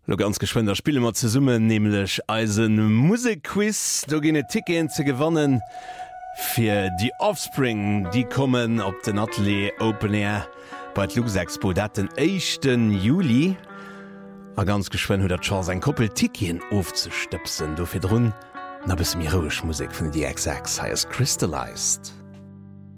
Lo ganz geschwender Spiele mat ze summen, nämlich Eisen Musikquiz, do gene Ticken ze gewannen fir die Offspring, die kommen op den Atelier Open Air bei Luxexpo dat den 1. Juli. A ganz geschwen hu der Charles ein Koppel Tikien aufzustöpsen, do fir run na bis mir Musik von die XX heißt Crystallized.